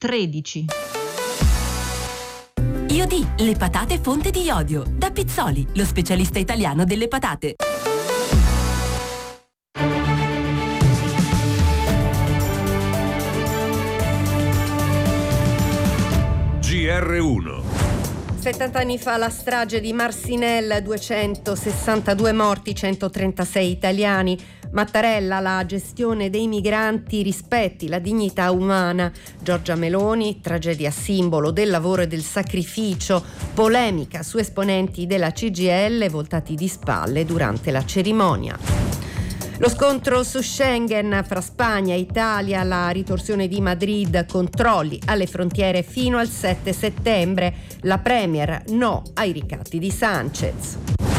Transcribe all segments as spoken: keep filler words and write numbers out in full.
tredici. Iodi, le patate fonte di iodio. Da Pizzoli, lo specialista italiano delle patate. G R uno. settanta anni fa la strage di Marcinelle, duecentosessantadue morti, centotrentasei italiani. Mattarella, la gestione dei migranti rispetti la dignità umana. Giorgia Meloni, tragedia simbolo del lavoro e del sacrificio. Polemica su esponenti della C G I L voltati di spalle durante la cerimonia. Lo scontro su Schengen fra Spagna e Italia, la ritorsione di Madrid, controlli alle frontiere fino al sette settembre. La Premier no ai ricatti di Sanchez.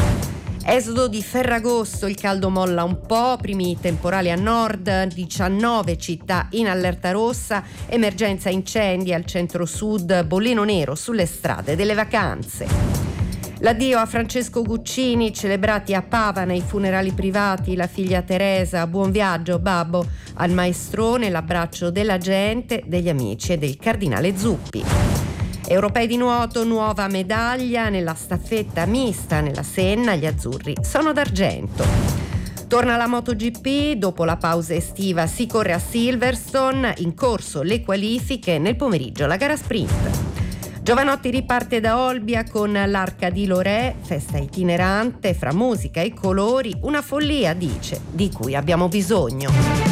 Esodo di Ferragosto, il caldo molla un po', primi temporali a nord, diciannove città in allerta rossa, emergenza incendi al centro-sud, bollino nero sulle strade delle vacanze. L'addio a Francesco Guccini, celebrati a Pavana i funerali privati, la figlia Teresa, buon viaggio babbo, al maestrone l'abbraccio della gente, degli amici e del cardinale Zuppi. Europei di nuoto, nuova medaglia nella staffetta mista nella Senna, gli azzurri sono d'argento. Torna la MotoGP, dopo la pausa estiva si corre a Silverstone, in corso le qualifiche, nel pomeriggio la gara sprint. Giovanotti riparte da Olbia con l'Arca di Lorè, festa itinerante fra musica e colori, una follia, dice, di cui abbiamo bisogno.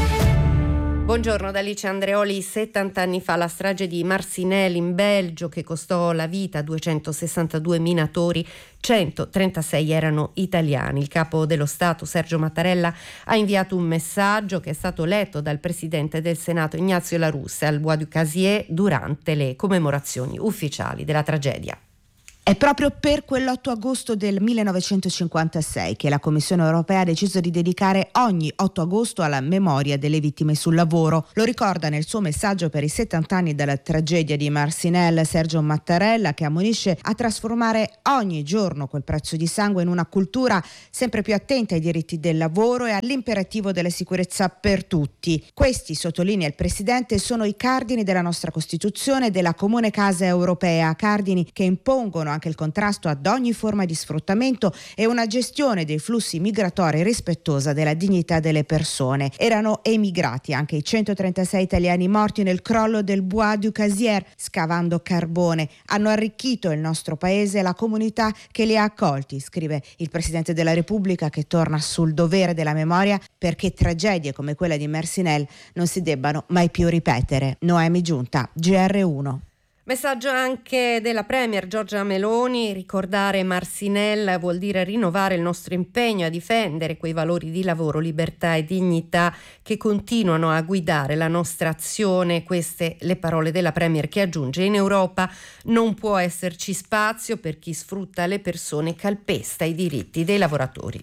Buongiorno da Alice Andreoli. settanta anni fa la strage di Marcinelle in Belgio che costò la vita a duecentosessantadue minatori, centotrentasei erano italiani. Il capo dello Stato Sergio Mattarella ha inviato un messaggio che è stato letto dal presidente del Senato Ignazio La Russa al Bois du Casier durante le commemorazioni ufficiali della tragedia. È proprio per quell'otto agosto del millenovecentocinquantasei che la Commissione europea ha deciso di dedicare ogni otto agosto alla memoria delle vittime sul lavoro. Lo ricorda nel suo messaggio per i settanta anni dalla tragedia di Marcinelle Sergio Mattarella, che ammonisce a trasformare ogni giorno quel prezzo di sangue in una cultura sempre più attenta ai diritti del lavoro e all'imperativo della sicurezza per tutti. Questi, sottolinea il Presidente, sono i cardini della nostra Costituzione e della comune casa europea, cardini che impongono anche il contrasto ad ogni forma di sfruttamento e una gestione dei flussi migratori rispettosa della dignità delle persone. Erano emigrati anche i centotrentasei italiani morti nel crollo del Bois du Casier scavando carbone. Hanno arricchito il nostro paese e la comunità che li ha accolti, scrive il Presidente della Repubblica, che torna sul dovere della memoria perché tragedie come quella di Marcinelle non si debbano mai più ripetere. Noemi Giunta, G R uno. Messaggio anche della Premier Giorgia Meloni: ricordare Marcinelle vuol dire rinnovare il nostro impegno a difendere quei valori di lavoro, libertà e dignità che continuano a guidare la nostra azione. Queste le parole della Premier, che aggiunge: in Europa non può esserci spazio per chi sfrutta le persone e calpesta i diritti dei lavoratori.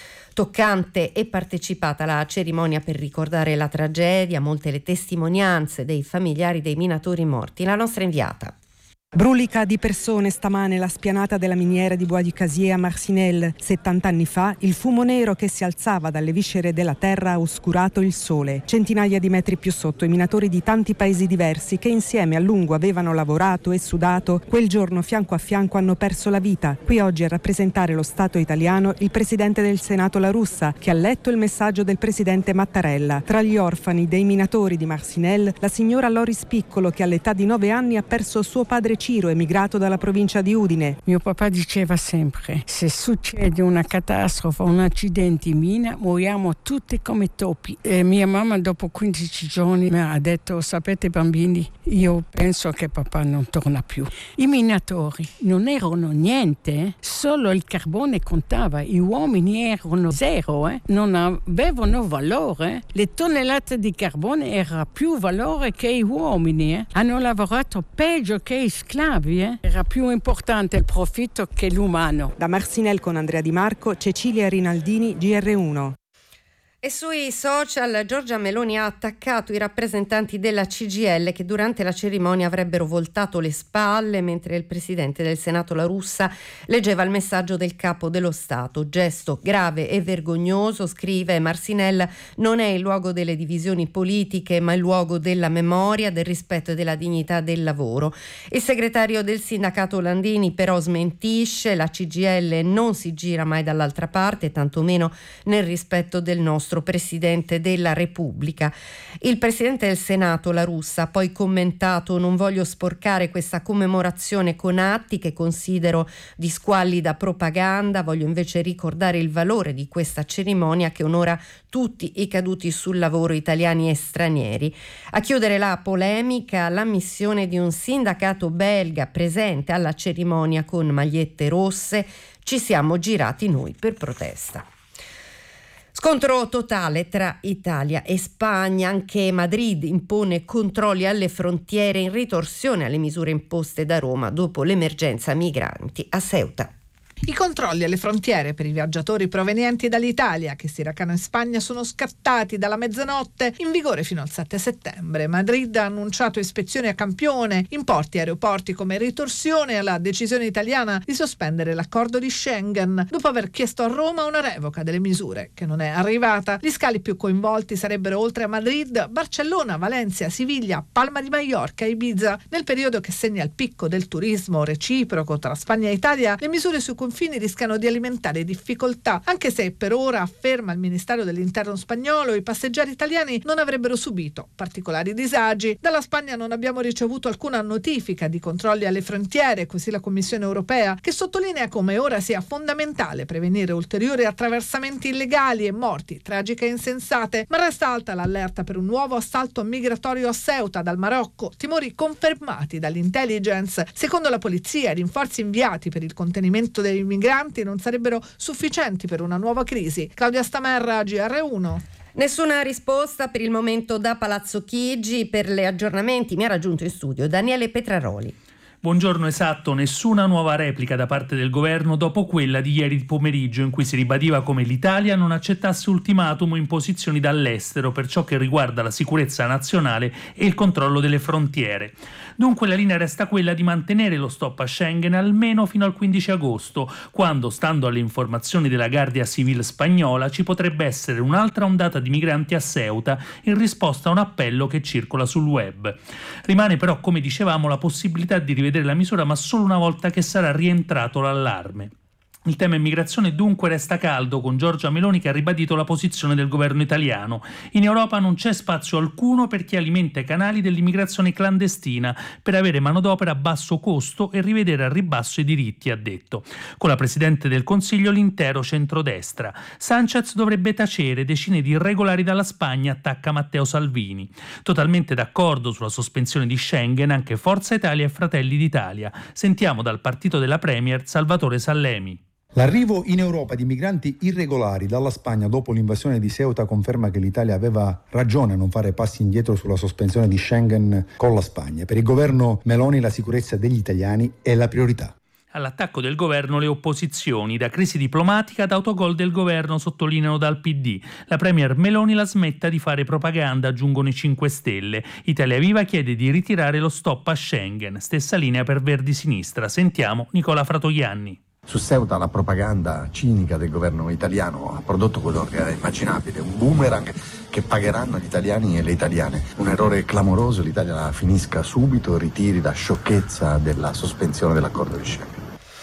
Toccante e partecipata la cerimonia per ricordare la tragedia, molte le testimonianze dei familiari dei minatori morti. La nostra inviata. Brulica di persone stamane la spianata della miniera di Bois du Casier a Marcinelle. settanta anni fa il fumo nero che si alzava dalle viscere della terra ha oscurato il sole. Centinaia di metri più sotto i minatori di tanti paesi diversi che insieme a lungo avevano lavorato e sudato, quel giorno fianco a fianco hanno perso la vita. Qui oggi a rappresentare lo Stato italiano il Presidente del Senato La Russa, che ha letto il messaggio del Presidente Mattarella. Tra gli orfani dei minatori di Marcinelle, la signora Loris Piccolo, che all'età di nove anni ha perso suo padre Ciro, emigrato dalla provincia di Udine. Mio papà diceva sempre: se succede una catastrofe o un accidente in mina, moriamo tutti come topi. E mia mamma dopo quindici giorni mi ha detto: sapete bambini, io penso che papà non torna più. I minatori non erano niente, solo il carbone contava, gli uomini erano zero, eh? non avevano valore. Le tonnellate di carbone erano più valore che gli uomini, eh? hanno lavorato peggio che i schiavi, eh? era più importante il profitto che l'umano. Da Marcinelle con Andrea Di Marco, Cecilia Rinaldini, G R uno. E sui social Giorgia Meloni ha attaccato i rappresentanti della C G I L che durante la cerimonia avrebbero voltato le spalle mentre il presidente del Senato La Russa leggeva il messaggio del capo dello Stato. Gesto grave e vergognoso, scrive Marcinelle, non è il luogo delle divisioni politiche ma il luogo della memoria, del rispetto e della dignità del lavoro. Il segretario del sindacato Landini però smentisce, la C G I L non si gira mai dall'altra parte, tantomeno nel rispetto del nostro Presidente della Repubblica. Il Presidente del Senato La Russa ha poi commentato: non voglio sporcare questa commemorazione con atti che considero di squallida propaganda, voglio invece ricordare il valore di questa cerimonia che onora tutti i caduti sul lavoro italiani e stranieri. A chiudere la polemica, l'ammissione di un sindacato belga presente alla cerimonia con magliette rosse, ci siamo girati noi per protesta. Scontro totale tra Italia e Spagna, anche Madrid impone controlli alle frontiere in ritorsione alle misure imposte da Roma dopo l'emergenza migranti a Ceuta. I controlli alle frontiere per i viaggiatori provenienti dall'Italia che si recano in Spagna sono scattati dalla mezzanotte, in vigore fino al sette settembre. Madrid ha annunciato ispezioni a campione in porti e aeroporti come ritorsione alla decisione italiana di sospendere l'accordo di Schengen, dopo aver chiesto a Roma una revoca delle misure, che non è arrivata. Gli scali più coinvolti sarebbero, oltre a Madrid, Barcellona, Valencia, Siviglia, Palma di Maiorca e Ibiza. Nel periodo che segna il picco del turismo reciproco tra Spagna e Italia, le misure su confini rischiano di alimentare difficoltà, anche se per ora, afferma il Ministero dell'Interno spagnolo, i passeggeri italiani non avrebbero subito particolari disagi. Dalla Spagna non abbiamo ricevuto alcuna notifica di controlli alle frontiere, così la Commissione europea, che sottolinea come ora sia fondamentale prevenire ulteriori attraversamenti illegali e morti tragiche e insensate, ma resta alta l'allerta per un nuovo assalto migratorio a Ceuta dal Marocco, timori confermati dall'intelligence. Secondo la polizia, i rinforzi inviati per il contenimento dei migranti non sarebbero sufficienti per una nuova crisi. Claudia Stamerra, G R uno. Nessuna risposta per il momento da Palazzo Chigi. Per gli aggiornamenti mi ha raggiunto in studio Daniele Petraroli. Buongiorno, esatto, nessuna nuova replica da parte del governo dopo quella di ieri pomeriggio in cui si ribadiva come l'Italia non accettasse ultimatum o imposizioni dall'estero per ciò che riguarda la sicurezza nazionale e il controllo delle frontiere. Dunque la linea resta quella di mantenere lo stop a Schengen almeno fino al quindici agosto, quando, stando alle informazioni della Guardia Civil spagnola, ci potrebbe essere un'altra ondata di migranti a Ceuta in risposta a un appello che circola sul web. Rimane però, come dicevamo, la possibilità di rivedere la misura, ma solo una volta che sarà rientrato l'allarme. Il tema immigrazione dunque resta caldo, con Giorgia Meloni che ha ribadito la posizione del governo italiano. In Europa non c'è spazio alcuno per chi alimenta i canali dell'immigrazione clandestina per avere manodopera a basso costo e rivedere al ribasso i diritti, ha detto. Con la Presidente del Consiglio l'intero centrodestra. Sanchez dovrebbe tacere, decine di irregolari dalla Spagna, attacca Matteo Salvini. Totalmente d'accordo sulla sospensione di Schengen anche Forza Italia e Fratelli d'Italia. Sentiamo dal partito della Premier Salvatore Sallemi. L'arrivo in Europa di migranti irregolari dalla Spagna dopo l'invasione di Ceuta conferma che l'Italia aveva ragione a non fare passi indietro sulla sospensione di Schengen con la Spagna. Per il governo Meloni la sicurezza degli italiani è la priorità. All'attacco del governo le opposizioni, da crisi diplomatica ad autogol del governo, sottolineano dal P D. La premier Meloni la smetta di fare propaganda, aggiungono i cinque Stelle. Italia Viva chiede di ritirare lo stop a Schengen, stessa linea per Verdi Sinistra. Sentiamo Nicola Fratoianni. Su Ceuta la propaganda cinica del governo italiano ha prodotto quello che era immaginabile, un boomerang che pagheranno gli italiani e le italiane. Un errore clamoroso, l'Italia la finisca subito, ritiri la sciocchezza della sospensione dell'accordo di Schengen.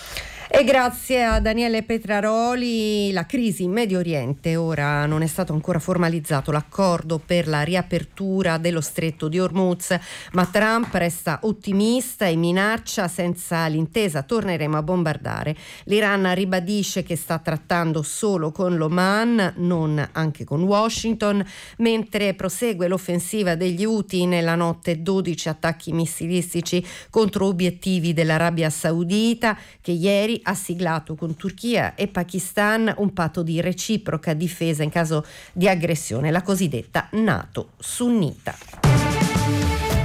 E grazie a Daniele Petraroli, la crisi in Medio Oriente, ora non è stato ancora formalizzato l'accordo per la riapertura dello stretto di Hormuz, ma Trump resta ottimista e minaccia: senza l'intesa torneremo a bombardare. L'Iran ribadisce che sta trattando solo con l'Oman, non anche con Washington, mentre prosegue l'offensiva degli Houthi. Nella notte dodici attacchi missilistici contro obiettivi dell'Arabia Saudita, che ieri ha siglato con Turchia e Pakistan un patto di reciproca difesa in caso di aggressione, la cosiddetta NATO sunnita.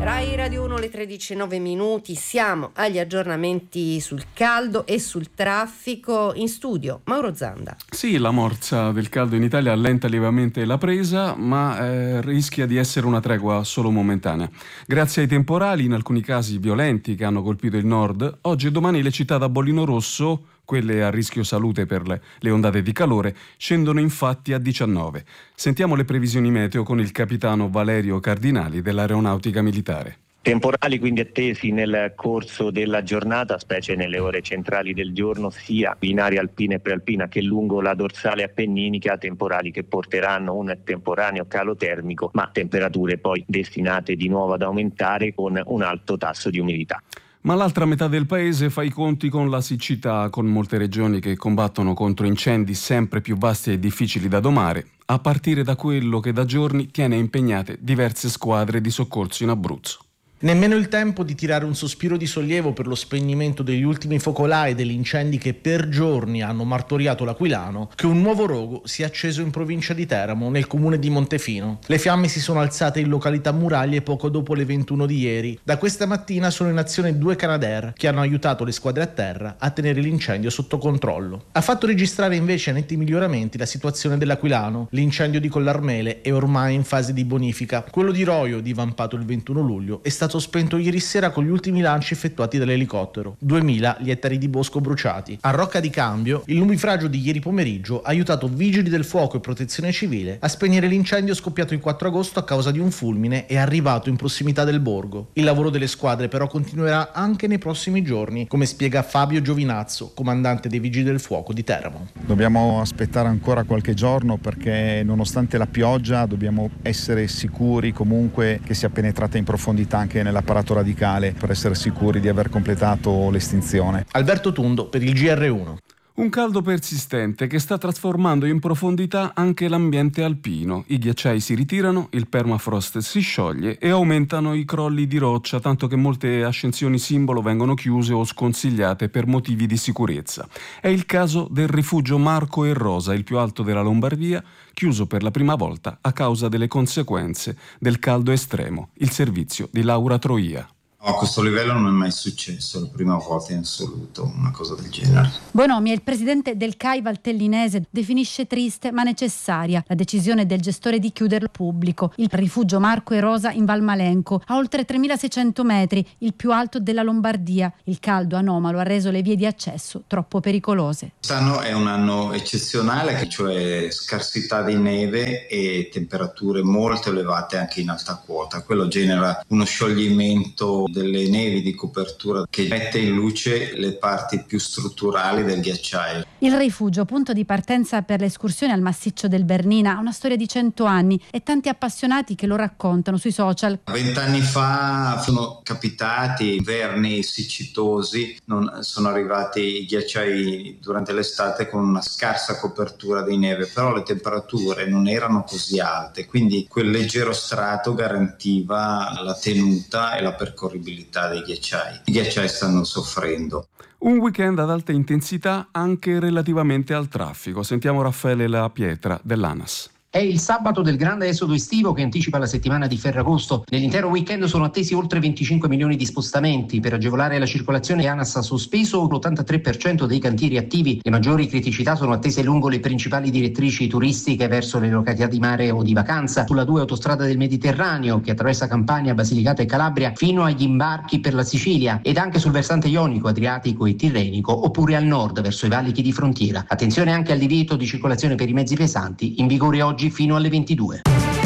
Rai Radio uno, le tredici e nove minuti, siamo agli aggiornamenti sul caldo e sul traffico. In studio Mauro Zanda. Sì, la morsa del caldo in Italia allenta lievemente la presa, ma eh, rischia di essere una tregua solo momentanea. Grazie ai temporali, in alcuni casi violenti, che hanno colpito il nord, oggi e domani le città da bollino rosso, quelle a rischio salute per le, le ondate di calore, scendono infatti a diciannove. Sentiamo le previsioni meteo con il capitano Valerio Cardinali dell'Aeronautica Militare. Temporali quindi attesi nel corso della giornata, specie nelle ore centrali del giorno, sia in area alpina e prealpina che lungo la dorsale appenninica, temporali che porteranno un temporaneo calo termico, ma temperature poi destinate di nuovo ad aumentare con un alto tasso di umidità. Ma l'altra metà del paese fa i conti con la siccità, con molte regioni che combattono contro incendi sempre più vasti e difficili da domare, a partire da quello che da giorni tiene impegnate diverse squadre di soccorso in Abruzzo. Nemmeno il tempo di tirare un sospiro di sollievo per lo spegnimento degli ultimi focolai degli incendi che per giorni hanno martoriato l'Aquilano, che un nuovo rogo si è acceso in provincia di Teramo, nel comune di Montefino. Le fiamme si sono alzate in località Muraglie poco dopo le ventuno di ieri. Da questa mattina sono in azione due Canadair che hanno aiutato le squadre a terra a tenere l'incendio sotto controllo. Ha fatto registrare invece netti miglioramenti la situazione dell'Aquilano. L'incendio di Collarmele è ormai in fase di bonifica. Quello di Roio, divampato il ventuno luglio, è stato spento ieri sera con gli ultimi lanci effettuati dall'elicottero. duemila gli ettari di bosco bruciati. A Rocca di Cambio, il nubifragio di ieri pomeriggio ha aiutato vigili del fuoco e protezione civile a spegnere l'incendio scoppiato il quattro agosto a causa di un fulmine e arrivato in prossimità del borgo. Il lavoro delle squadre però continuerà anche nei prossimi giorni, come spiega Fabio Giovinazzo, comandante dei vigili del fuoco di Teramo. Dobbiamo aspettare ancora qualche giorno perché nonostante la pioggia dobbiamo essere sicuri comunque che sia penetrata in profondità anche nell'apparato radicale per essere sicuri di aver completato l'estinzione. Alberto Tundo per il G R uno. Un caldo persistente che sta trasformando in profondità anche l'ambiente alpino. I ghiacciai si ritirano, il permafrost si scioglie e aumentano i crolli di roccia, tanto che molte ascensioni simbolo vengono chiuse o sconsigliate per motivi di sicurezza. È il caso del rifugio Marco e Rosa, il più alto della Lombardia, chiuso per la prima volta a causa delle conseguenze del caldo estremo. Il servizio di Laura Troia. No, a questo livello non è mai successo, è la prima volta in assoluto una cosa del genere. Bonomi, il presidente del C A I valtellinese, definisce triste ma necessaria la decisione del gestore di chiuderlo pubblico. Il rifugio Marco e Rosa in Valmalenco, a oltre tremilaseicento metri, il più alto della Lombardia. Il caldo anomalo ha reso le vie di accesso troppo pericolose. Quest'anno è un anno eccezionale, cioè scarsità di neve e temperature molto elevate anche in alta quota. Quello genera uno scioglimento delle nevi di copertura che mette in luce le parti più strutturali del ghiacciaio. Il rifugio, punto di partenza per le escursioni al massiccio del Bernina, ha una storia di cento anni e tanti appassionati che lo raccontano sui social. Vent'anni fa sono capitati inverni siccitosi, non sono arrivati i ghiacciai durante l'estate con una scarsa copertura di neve, però le temperature non erano così alte, quindi quel leggero strato garantiva la tenuta e la percorribilità dei ghiacciai. I ghiacciai stanno soffrendo. Un weekend ad alta intensità anche relativamente al traffico. Sentiamo Raffaele La Pietra dell'ANAS. È il sabato del grande esodo estivo che anticipa la settimana di Ferragosto. Nell'intero weekend sono attesi oltre venticinque milioni di spostamenti. Per agevolare la circolazione ANAS ha sospeso l'ottantatré per cento dei cantieri attivi. Le maggiori criticità sono attese lungo le principali direttrici turistiche verso le località di mare o di vacanza, sulla due autostrada del Mediterraneo che attraversa Campania, Basilicata e Calabria fino agli imbarchi per la Sicilia, ed anche sul versante ionico, adriatico e tirrenico, oppure al nord verso i valichi di frontiera. Attenzione anche al divieto di circolazione per i mezzi pesanti, in vigore oggi fino alle ventidue.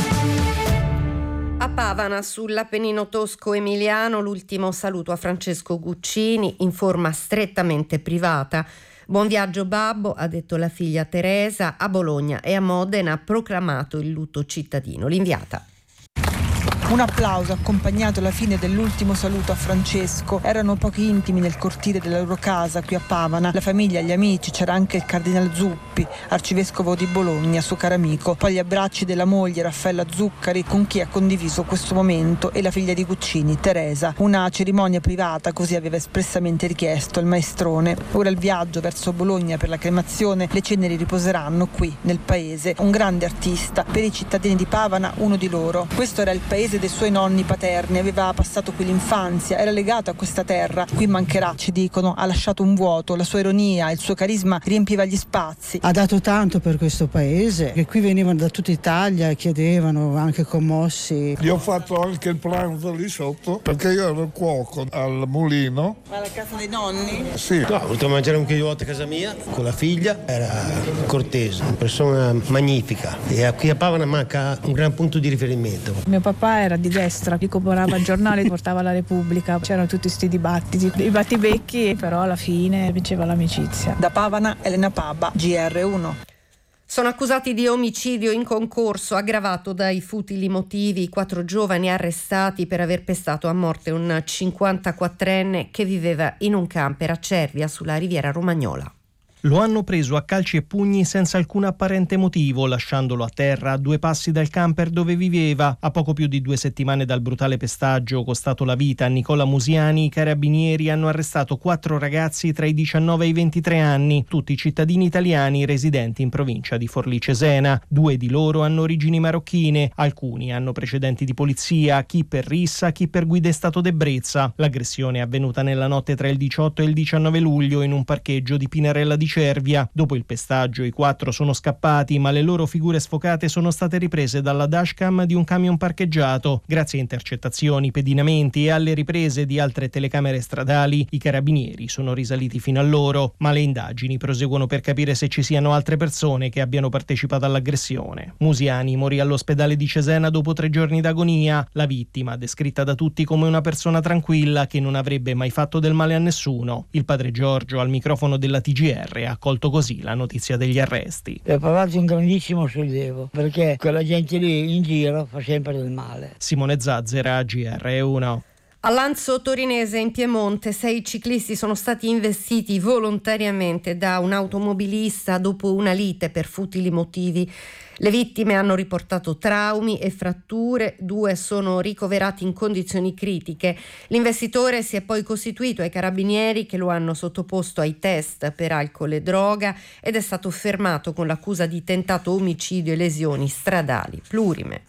A Pavana, sull'Appennino tosco-emiliano, l'ultimo saluto a Francesco Guccini in forma strettamente privata. Buon viaggio babbo, ha detto la figlia Teresa. A Bologna e a Modena ha proclamato il lutto cittadino. L'inviata. Un applauso ha accompagnato la fine dell'ultimo saluto a Francesco. Erano pochi intimi nel cortile della loro casa qui a Pavana. La famiglia, gli amici, c'era anche il cardinal Zuppi. Zuppi, arcivescovo di Bologna, suo caro amico, poi gli abbracci della moglie Raffaella Zuccari, con chi ha condiviso questo momento, e la figlia di Guccini, Teresa. Una cerimonia privata, così aveva espressamente richiesto il maestrone. Ora il viaggio verso Bologna per la cremazione, le ceneri riposeranno qui nel paese. Un grande artista, per i cittadini di Pavana uno di loro. Questo era il paese dei suoi nonni paterni, aveva passato qui l'infanzia, era legato a questa terra. Qui mancherà, ci dicono, ha lasciato un vuoto, la sua ironia, il suo carisma riempiva gli spazi. Ha dato tanto per questo paese, che qui venivano da tutta Italia e chiedevano, anche commossi. Gli ho fatto anche il pranzo lì sotto, perché io ero cuoco al mulino. Alla casa dei nonni? Sì. No, ho voluto mangiare un chilometro a casa mia con la figlia, era cortese, una persona magnifica, e qui a Pavana manca un gran punto di riferimento. Mio papà era di destra, gli comprava il giornale, portava la Repubblica, c'erano tutti questi dibattiti, i battibecchi, però alla fine vinceva l'amicizia. Da Pavana, Elena Pabba, G R uno. Sono accusati di omicidio in concorso aggravato dai futili motivi quattro giovani arrestati per aver pestato a morte un cinquantaquattrenne che viveva in un camper a Cervia sulla riviera romagnola. Lo hanno preso a calci e pugni senza alcun apparente motivo, lasciandolo a terra a due passi dal camper dove viveva. A poco più di due settimane dal brutale pestaggio costato la vita a Nicola Musiani, i carabinieri hanno arrestato quattro ragazzi tra i diciannove e i ventitré anni, tutti cittadini italiani residenti in provincia di Forlì Cesena. Due di loro hanno origini marocchine, alcuni hanno precedenti di polizia, chi per rissa, chi per guida in stato d'ebbrezza. L'aggressione è avvenuta nella notte tra il diciotto e il diciannove luglio in un parcheggio di Pinarella di Cervia. Dopo il pestaggio i quattro sono scappati, ma le loro figure sfocate sono state riprese dalla dashcam di un camion parcheggiato. Grazie a intercettazioni, pedinamenti e alle riprese di altre telecamere stradali, i carabinieri sono risaliti fino a loro, ma le indagini proseguono per capire se ci siano altre persone che abbiano partecipato all'aggressione. Musiani morì all'ospedale di Cesena dopo tre giorni d'agonia. La vittima, descritta da tutti come una persona tranquilla che non avrebbe mai fatto del male a nessuno. Il padre Giorgio, al microfono della T G R, ha accolto così la notizia degli arresti. Per provarci un grandissimo sollievo, perché quella gente lì in giro fa sempre del male. Simone Zazzera, G R uno. A Lanzo Torinese in Piemonte sei ciclisti sono stati investiti volontariamente da un automobilista dopo una lite per futili motivi. Le vittime hanno riportato traumi e fratture, due sono ricoverati in condizioni critiche. L'investitore si è poi costituito ai carabinieri che lo hanno sottoposto ai test per alcol e droga ed è stato fermato con l'accusa di tentato omicidio e lesioni stradali plurime.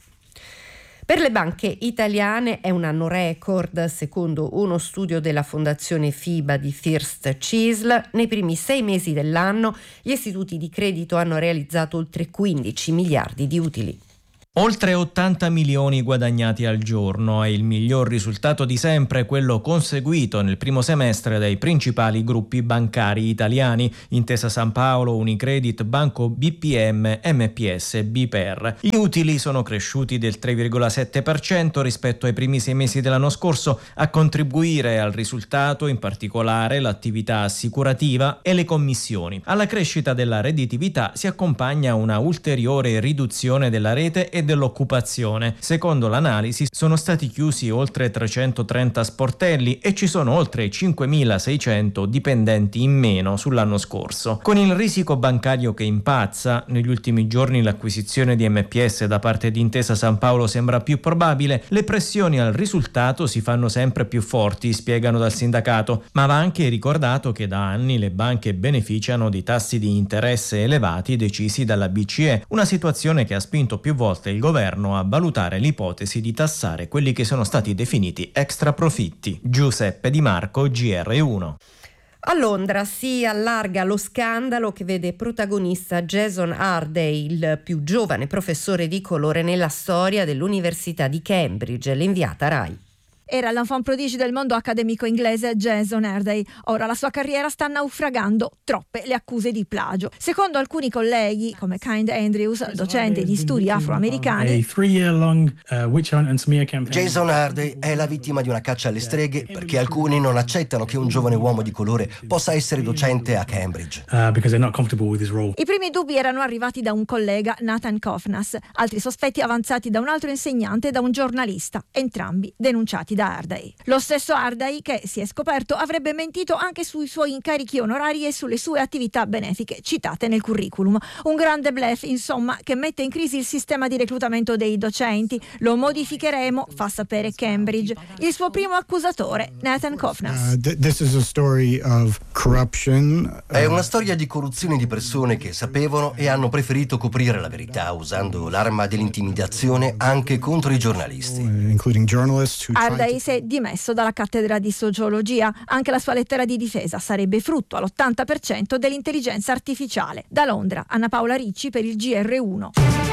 Per le banche italiane è un anno record, secondo uno studio della Fondazione FIBA di First Cisl. Nei primi sei mesi dell'anno gli istituti di credito hanno realizzato oltre quindici miliardi di utili. Oltre ottanta milioni guadagnati al giorno è il miglior risultato di sempre, quello conseguito nel primo semestre dai principali gruppi bancari italiani, Intesa Sanpaolo, Unicredit, Banco B P M, M P S e BPER. Gli utili sono cresciuti del tre virgola sette per cento rispetto ai primi sei mesi dell'anno scorso, a contribuire al risultato in particolare l'attività assicurativa e le commissioni. Alla crescita della redditività si accompagna una ulteriore riduzione della rete e dell'occupazione. Secondo l'analisi sono stati chiusi oltre trecentotrenta sportelli e ci sono oltre cinquemilaseicento dipendenti in meno sull'anno scorso. Con il risico bancario che impazza, negli ultimi giorni l'acquisizione di M P S da parte di Intesa Sanpaolo sembra più probabile, le pressioni al risultato si fanno sempre più forti, spiegano dal sindacato, ma va anche ricordato che da anni le banche beneficiano di tassi di interesse elevati decisi dalla B C E, una situazione che ha spinto più volte il governo a valutare l'ipotesi di tassare quelli che sono stati definiti extra profitti. Giuseppe Di Marco, G R uno. A Londra si allarga lo scandalo che vede protagonista Jason Harday, il più giovane professore di colore nella storia dell'Università di Cambridge, l'inviata Rai. Era l'enfant prodige del mondo accademico inglese Jason Harday. Ora la sua carriera sta naufragando, troppe le accuse di plagio. Secondo alcuni colleghi, come Kind Andrews, docente di studi afroamericani, Jason Harday è la vittima di una caccia alle streghe perché alcuni non accettano che un giovane uomo di colore possa essere docente a Cambridge. I primi dubbi erano arrivati da un collega, Nathan Kofnas, altri sospetti avanzati da un altro insegnante e da un giornalista, entrambi denunciati da da Ardai. Lo stesso Ardai che, si è scoperto, avrebbe mentito anche sui suoi incarichi onorari e sulle sue attività benefiche citate nel curriculum. Un grande bluff, insomma, che mette in crisi il sistema di reclutamento dei docenti. Lo modificheremo, fa sapere Cambridge. Il suo primo accusatore, Nathan Kovnas. Uh, th- this is a story of corruption. È una storia di corruzione di persone che sapevano e hanno preferito coprire la verità usando l'arma dell'intimidazione anche contro i giornalisti. Ardai si è dimesso dalla cattedra di sociologia. Anche la sua lettera di difesa sarebbe frutto all'ottanta per cento dell'intelligenza artificiale. Da Londra, Anna Paola Ricci per il G R uno.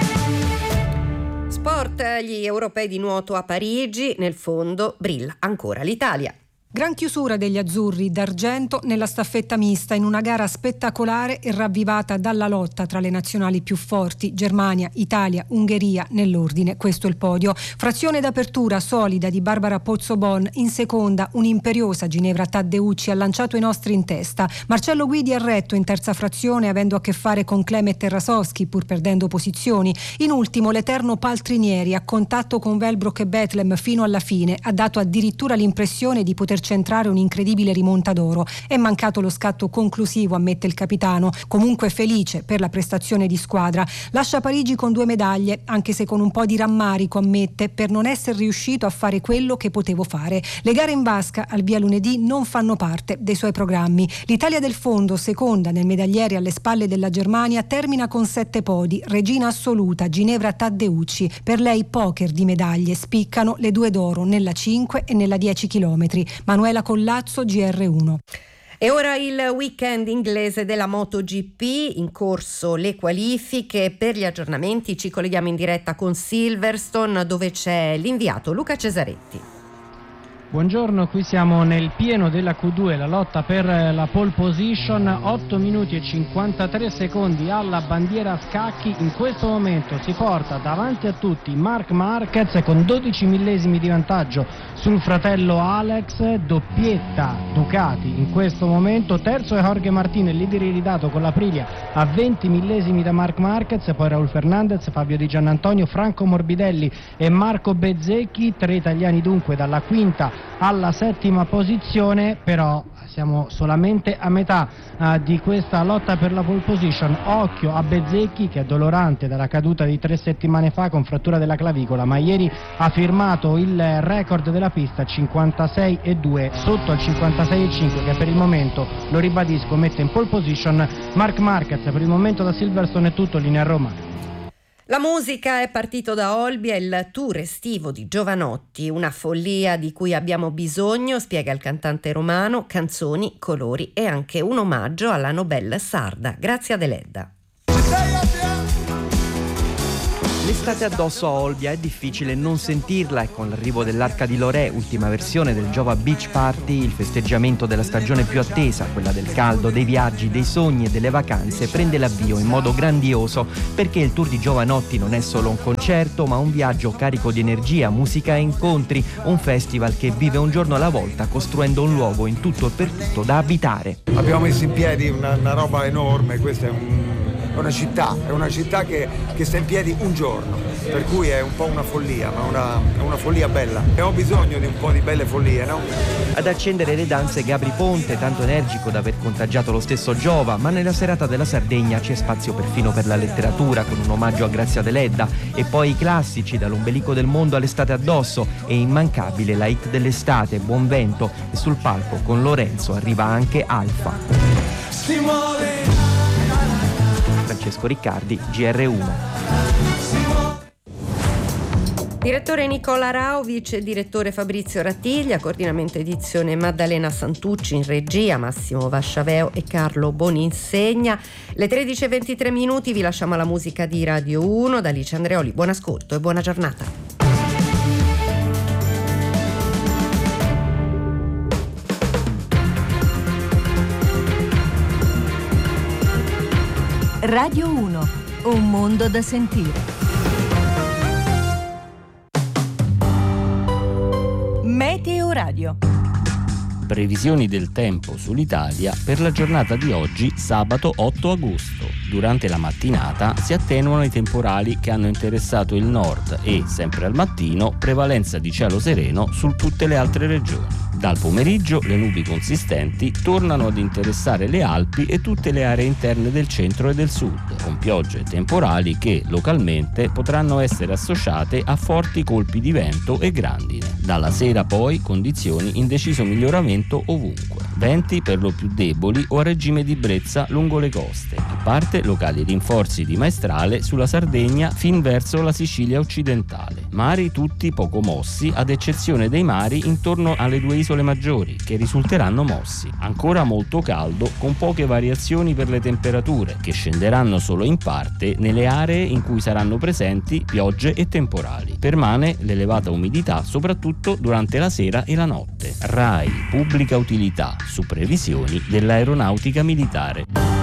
Sport, gli europei di nuoto a Parigi, nel fondo brilla ancora l'Italia. Gran chiusura degli azzurri d'argento nella staffetta mista in una gara spettacolare e ravvivata dalla lotta tra le nazionali più forti, Germania, Italia, Ungheria nell'ordine. Questo è il podio. Frazione d'apertura solida di Barbara Pozzobon, in seconda un'imperiosa Ginevra Taddeucci ha lanciato i nostri in testa. Marcello Guidi ha retto in terza frazione avendo a che fare con Clemet Terrasowski pur perdendo posizioni. In ultimo l'eterno Paltrinieri a contatto con Velbrock e Bethlehem fino alla fine ha dato addirittura l'impressione di poter centrare un'incredibile rimonta d'oro. È mancato lo scatto conclusivo, ammette il capitano, comunque felice per la prestazione di squadra. Lascia Parigi con due medaglie, anche se con un po' di rammarico, ammette, per non essere riuscito a fare quello che potevo fare. Le gare in vasca al via lunedì non fanno parte dei suoi programmi. L'Italia del fondo, seconda nel medagliere alle spalle della Germania, termina con sette podi. Regina assoluta Ginevra Taddeucci. Per lei poker di medaglie, spiccano le due d'oro nella cinque e nella dieci chilometri. Manuela Collazzo, G R uno. E ora il weekend inglese della MotoGP, in corso le qualifiche. Per gli aggiornamenti ci colleghiamo in diretta con Silverstone, dove c'è l'inviato Luca Cesaretti. Buongiorno, qui siamo nel pieno della Q due, la lotta per la pole position, otto minuti e cinquantatré secondi alla bandiera a scacchi. In questo momento si porta davanti a tutti Marc Marquez con dodici millesimi di vantaggio sul fratello Alex, doppietta Ducati in questo momento. Terzo è Jorge Martin, il leader iridato con l'Aprilia a venti millesimi da Marc Marquez, poi Raul Fernandez, Fabio Di Giannantonio, Franco Morbidelli e Marco Bezzecchi, tre italiani dunque dalla quinta alla settima posizione. Però siamo solamente a metà uh, di questa lotta per la pole position. Occhio a Bezzecchi, che è dolorante dalla caduta di tre settimane fa con frattura della clavicola, ma ieri ha firmato il record della pista, cinquantasei e due, sotto al cinquantasei e cinque, che per il momento, lo ribadisco, mette in pole position Marc Marquez. Per il momento da Silverstone è tutto, linea a Roma. La musica è partito da Olbia, il tour estivo di Giovanotti, una follia di cui abbiamo bisogno, spiega il cantante romano, canzoni, colori e anche un omaggio alla Nobel sarda. Grazie ad Eledda. L'estate addosso a Olbia è difficile non sentirla e con l'arrivo dell'Arca di Lorè, ultima versione del Giova Beach Party, il festeggiamento della stagione più attesa, quella del caldo, dei viaggi, dei sogni e delle vacanze, prende l'avvio in modo grandioso, perché il tour di Giovanotti non è solo un concerto, ma un viaggio carico di energia, musica e incontri, un festival che vive un giorno alla volta costruendo un luogo in tutto e per tutto da abitare. Abbiamo messo in piedi una, una roba enorme, questa è un... una città, è una città che, che sta in piedi un giorno, per cui è un po' una follia, ma una, è una follia bella. Abbiamo bisogno di un po' di belle follie, no? Ad accendere le danze Gabri Ponte, tanto energico da aver contagiato lo stesso Giova, ma nella serata della Sardegna c'è spazio perfino per la letteratura, con un omaggio a Grazia Deledda, e poi i classici, dall'ombelico del mondo all'estate addosso, e immancabile la hit dell'estate, Buon Vento, e sul palco con Lorenzo arriva anche Alfa. Si muove. Francesco Riccardi, G R uno. Direttore Nicola Rauvic, direttore Fabrizio Rattiglia, coordinamento edizione Maddalena Santucci, in regia Massimo Vasciaveo e Carlo Boninsegna. Le tredici e ventitré minuti, vi lasciamo alla musica di Radio uno, da Alice Andreoli. Buon ascolto e buona giornata. Radio uno, un mondo da sentire. Meteo Radio. Previsioni del tempo sull'Italia per la giornata di oggi, sabato otto agosto. durante la mattinata si attenuano i temporali che hanno interessato il nord e, sempre al mattino, prevalenza di cielo sereno su tutte le altre regioni. Dal pomeriggio le nubi consistenti tornano ad interessare le Alpi e tutte le aree interne del centro e del sud, con piogge e temporali che localmente potranno essere associate a forti colpi di vento e grandine. Dalla sera poi condizioni in deciso miglioramento ovunque. Venti per lo più deboli o a regime di brezza lungo le coste, a parte locali rinforzi di maestrale sulla Sardegna fin verso la Sicilia occidentale. Mari tutti poco mossi, ad eccezione dei mari intorno alle due isole maggiori, che risulteranno mossi. Ancora molto caldo, con poche variazioni per le temperature, che scenderanno solo in parte nelle aree in cui saranno presenti piogge e temporali. Permane l'elevata umidità soprattutto durante la sera e la notte. RAI, pubblica utilità, su previsioni dell'aeronautica militare.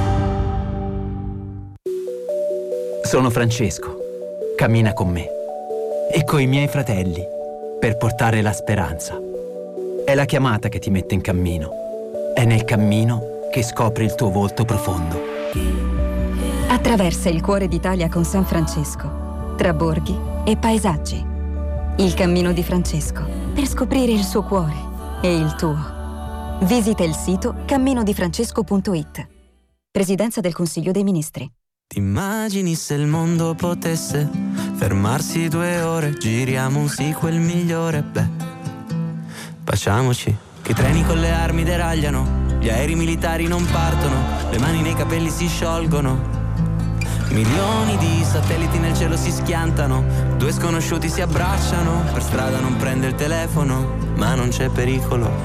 Sono Francesco. Cammina con me e coi miei fratelli per portare la speranza. È la chiamata che ti mette in cammino. È nel cammino che scopri il tuo volto profondo. Attraversa il cuore d'Italia con San Francesco, tra borghi e paesaggi. Il cammino di Francesco, per scoprire il suo cuore e il tuo. Visita il sito cammino di francesco punto it. Presidenza del Consiglio dei Ministri. Ti immagini se il mondo potesse fermarsi due ore, giriamo un sequel migliore, beh, baciamoci. Che i treni con le armi deragliano, gli aerei militari non partono, le mani nei capelli si sciolgono, milioni di satelliti nel cielo si schiantano, due sconosciuti si abbracciano, per strada non prende il telefono, ma non c'è pericolo.